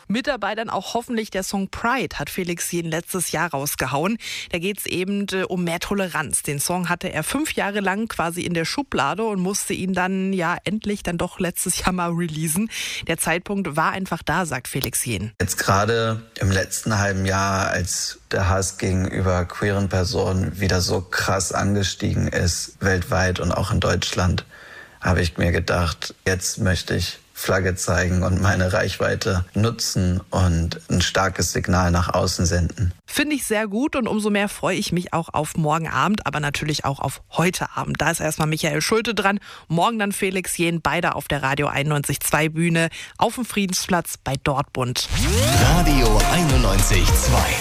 Mit dabei dann auch hoffentlich der Song Pride, hat Felix Jähn letztes Jahr rausgehauen. Da geht es eben um mehr Toleranz. Den Song hatte er 5 Jahre lang quasi in der Schublade und musste ihn dann endlich dann doch letztes Jahr mal releasen. Der Zeitpunkt war einfach da, sagt Felix Jähn. Jetzt gerade im letzten halben Jahr, als der Hass gegenüber queeren Personen wieder so krass angestiegen ist, weltweit und auch in Deutschland, habe ich mir gedacht, jetzt möchte ich Flagge zeigen und meine Reichweite nutzen und ein starkes Signal nach außen senden. Finde ich sehr gut und umso mehr freue ich mich auch auf morgen Abend, aber natürlich auch auf heute Abend. Da ist erstmal Michael Schulte dran, morgen dann Felix Jähn, beide auf der Radio 91.2 Bühne auf dem Friedensplatz bei Dortmund. Radio 91.2